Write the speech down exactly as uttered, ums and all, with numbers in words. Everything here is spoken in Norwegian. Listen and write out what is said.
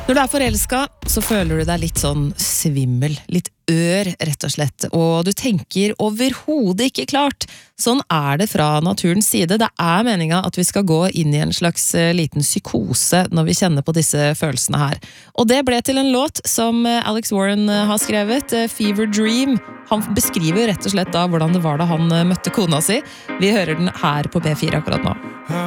Når du er forelsket, så føler du deg litt sånn svimmel, litt ør, rett og slett, og du tenker overhodet ikke klart. Sånn er det fra naturens side. Det er meningen at vi skal gå inn i en slags liten psykose når vi kjenner på disse følelsene her. Og det ble til en låt som Alex Warren har skrevet, Fever Dream. Han beskriver rett og slett da hvordan det var da han møtte kona si. Vi hører den her på B fire akkurat nå.